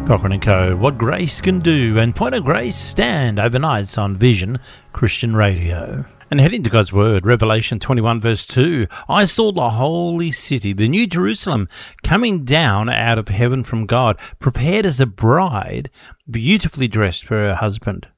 Cochrane & Co. What Grace Can Do, and Point of Grace stand overnights on Vision Christian Radio. And heading to God's Word, Revelation 21 verse 2, I saw the holy city, the New Jerusalem, coming down out of heaven from God, prepared as a bride, beautifully dressed for her husband.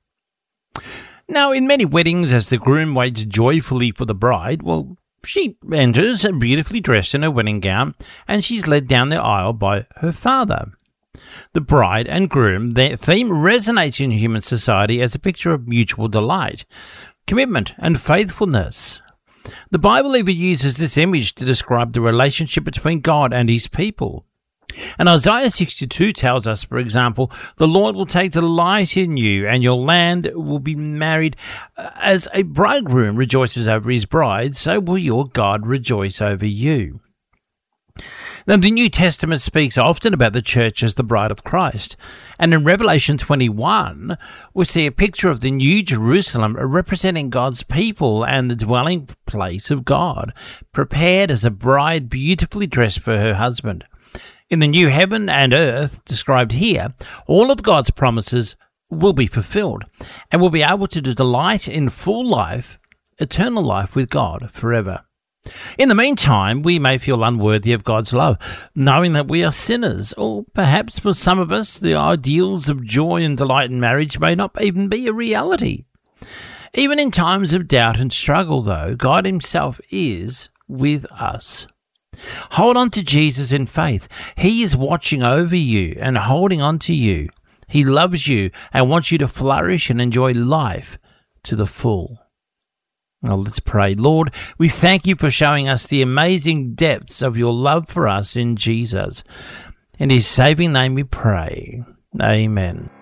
Now, in many weddings, as the groom waits joyfully for the bride, she enters beautifully dressed in her wedding gown, and she's led down the aisle by her father. The bride and groom, their theme resonates in human society as a picture of mutual delight, commitment and faithfulness. The Bible even uses this image to describe the relationship between God and his people. And Isaiah 62 tells us, for example, the Lord will take delight in you, and your land will be married. As a bridegroom rejoices over his bride, so will your God rejoice over you. Now, the New Testament speaks often about the church as the bride of Christ. And in Revelation 21, we see a picture of the New Jerusalem representing God's people and the dwelling place of God, prepared as a bride beautifully dressed for her husband. In the new heaven and earth described here, all of God's promises will be fulfilled, and we'll be able to delight in full life, eternal life with God forever. In the meantime, we may feel unworthy of God's love, knowing that we are sinners, or perhaps for some of us, the ideals of joy and delight in marriage may not even be a reality. Even in times of doubt and struggle, though, God himself is with us. Hold on to Jesus in faith. He is watching over you and holding on to you. He loves you and wants you to flourish and enjoy life to the full. Now let's pray. Lord, we thank you for showing us the amazing depths of your love for us in Jesus. In his saving name we pray. Amen.